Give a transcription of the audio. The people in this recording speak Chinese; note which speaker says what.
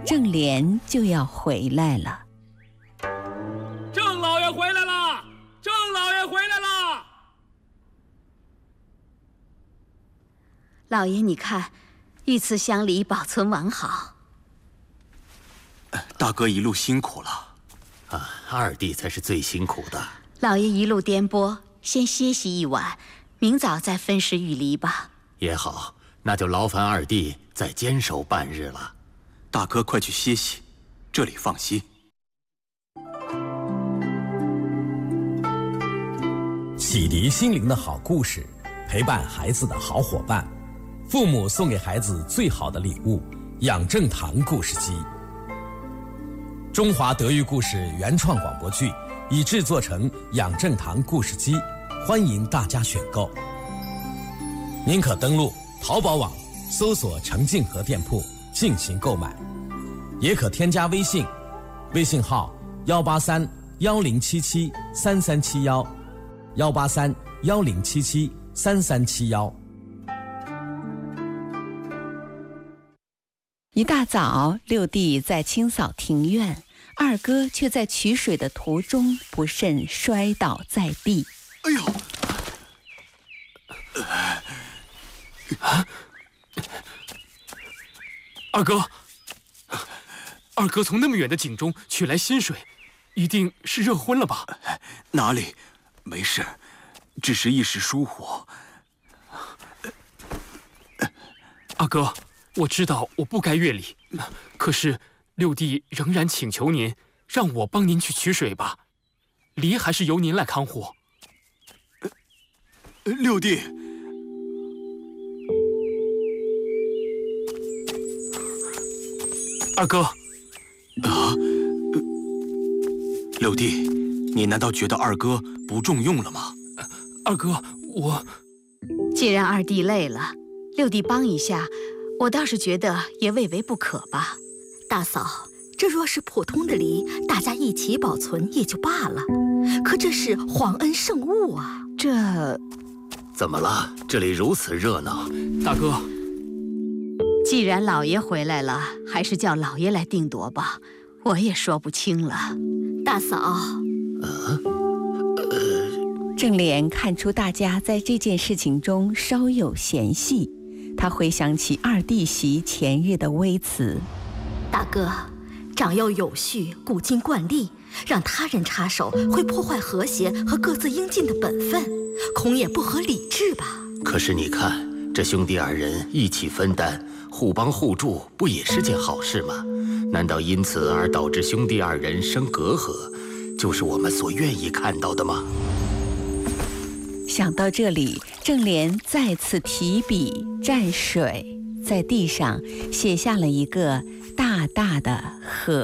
Speaker 1: 郑莲就要回来了。
Speaker 2: 郑老爷回来了！郑老爷回来了！
Speaker 3: 老爷，你看，御赐香梨保存完好。
Speaker 4: 大哥一路辛苦了。
Speaker 5: 二弟才是最辛苦的。
Speaker 3: 老爷一路颠簸，先歇息一晚，明早再分食玉梨吧。
Speaker 5: 也好，那就劳烦二弟再坚守半日了。
Speaker 4: 大哥快去歇息，这里放心。
Speaker 6: 启迪心灵的好故事，陪伴孩子的好伙伴，父母送给孩子最好的礼物——养正堂故事机。中华德育故事原创广播剧已制作成养正堂故事机，欢迎大家选购。您可登录淘宝网搜索程静和店铺进行购买，也可添加微信，微信号18310773371，18310773371。
Speaker 1: 一大早，六弟在清扫庭院，二哥却在取水的途中不慎摔倒在地。
Speaker 4: 哎呦！
Speaker 2: 二哥从那么远的井中取来新水，一定是热昏了吧？
Speaker 4: 哪里，没事，只是一时疏忽。
Speaker 2: 二哥，我知道我不该越礼，可是六弟仍然请求您，让我帮您去取水吧。梨还是由您来看护。
Speaker 4: 六弟，
Speaker 2: 二哥，
Speaker 4: 六弟，你难道觉得二哥不重用了吗？
Speaker 2: 二哥，我
Speaker 3: 既然二弟累了，六弟帮一下，我倒是觉得也未为不可吧。
Speaker 7: 大嫂，这若是普通的梨，大家一起保存也就罢了，可这是皇恩圣物啊！
Speaker 3: 这
Speaker 5: 怎么了？这里如此热闹。
Speaker 2: 大哥，
Speaker 3: 既然老爷回来了，还是叫老爷来定夺吧，我也说不清了。
Speaker 7: 大嫂，
Speaker 1: 郑莲看出大家在这件事情中稍有嫌隙，他回想起二弟媳前日的微词：
Speaker 7: 大哥，长幼有序，古今惯例，让他人插手会破坏和谐和各自应尽的本分，恐也不合理智吧？
Speaker 5: 可是你看，这兄弟二人一起分担，互帮互助，不也是件好事吗？难道因此而导致兄弟二人生隔阂，就是我们所愿意看到的吗？
Speaker 1: 想到这里，郑莲再次提笔蘸水，在地上写下了一个大大的和。